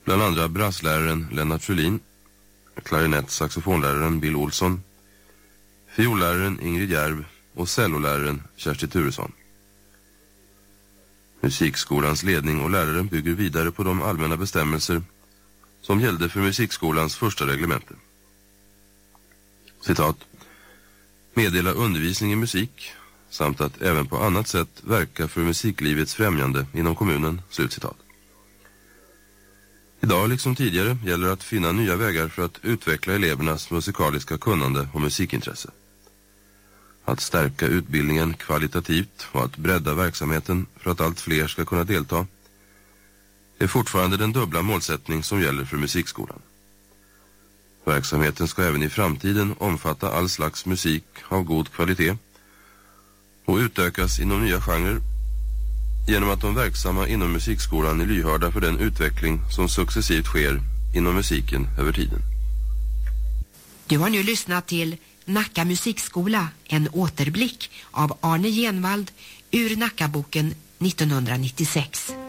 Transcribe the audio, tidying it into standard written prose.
Bland andra brassläraren Lennart Sjölin, klarinett-saxofonläraren Bill Olsson, fiolläraren Ingrid Järv och celloläraren Kersti Turesson. Musikskolans ledning och lärare bygger vidare på de allmänna bestämmelser som gällde för musikskolans första reglemente. Citat: meddela undervisning i musik samt att även på annat sätt verka för musiklivets främjande inom kommunen. Slutcitat. Idag liksom tidigare gäller att finna nya vägar för att utveckla elevernas musikaliska kunnande och musikintresse. Att stärka utbildningen kvalitativt och att bredda verksamheten för att allt fler ska kunna delta är fortfarande den dubbla målsättning som gäller för musikskolan. Verksamheten ska även i framtiden omfatta all slags musik av god kvalitet och utökas inom nya genrer genom att de verksamma inom musikskolan är lyhörda för den utveckling som successivt sker inom musiken över tiden. Du har nu lyssnat till Nacka musikskola, en återblick av Arne Genvald ur Nackaboken 1996.